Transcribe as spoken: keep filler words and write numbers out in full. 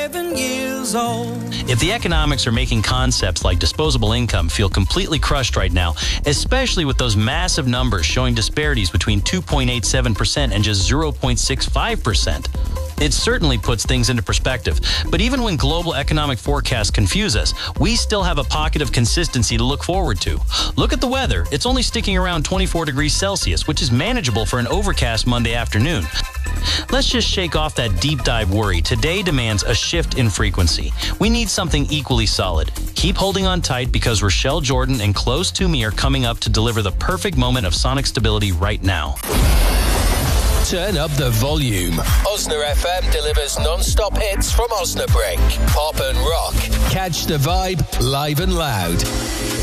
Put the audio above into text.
Years old. If the economics are making concepts like disposable income feel completely crushed right now, especially with those massive numbers showing disparities between two point eight seven percent and just zero point six five percent, it certainly puts things into perspective. But even when global economic forecasts confuse us, we still have a pocket of consistency to look forward to. Look at the weather. It's only sticking around twenty-four degrees Celsius, which is manageable for an overcast Monday afternoon. Let's just shake off that deep dive worry. Today demands a shift in frequency. We need something equally solid. Keep holding on tight because Rochelle Jordan and Close to Me are coming up to deliver the perfect moment of sonic stability right now. Turn up the volume. Osna F M delivers non-stop hits from Osnabrück. Pop and rock. Catch the vibe live and loud.